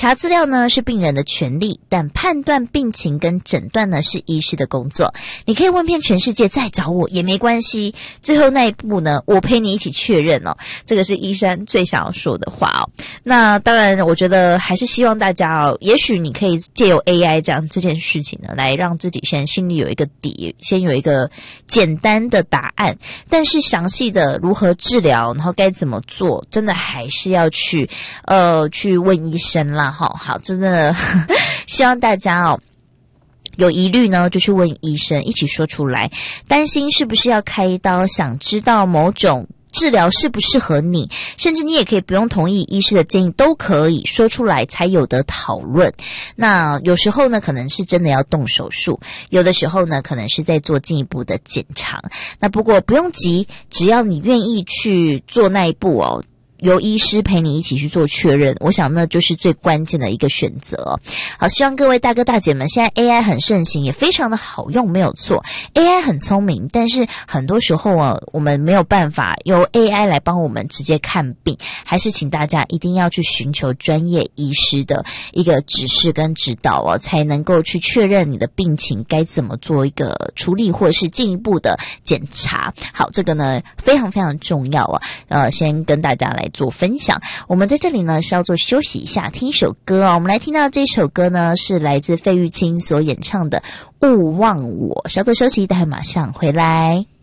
查资料呢是病人的权利，但判断病情跟诊断呢是医师的工作。你可以问遍全世界再找我也没关系，最后那一步呢我陪你一起确认哦。这个是医生最想要说的话哦。那当然我觉得还是希望大家哦，也许你可以借由 AI 这件事情呢，来让自己先心里有一个底，先有一个简单的答案，但是详细的如何治疗，然后该怎么做，真的还是要去问医生啦齁。好，真的希望大家哦有疑虑呢就去问医生，一起说出来。担心是不是要开刀，想知道某种治疗适不适合你，甚至你也可以不用同意医师的建议，都可以说出来才有得讨论。那有时候呢可能是真的要动手术，有的时候呢可能是在做进一步的检查。那不过不用急，只要你愿意去做那一步哦，由医师陪你一起去做确认，我想那就是最关键的一个选择。好，希望各位大哥大姐们，现在 AI 很盛行，也非常的好用，没有错。AI 很聪明，但是很多时候啊，我们没有办法由 AI 来帮我们直接看病，还是请大家一定要去寻求专业医师的一个指示跟指导哦，才能够去确认你的病情该怎么做一个处理，或者是进一步的检查。好，这个呢非常非常重要啊。先跟大家来做分享。我们在这里呢稍作休息一下，听一首歌哦。我们来听到这首歌呢是来自费玉清所演唱的《勿忘我》。稍作休息，待会马上回来。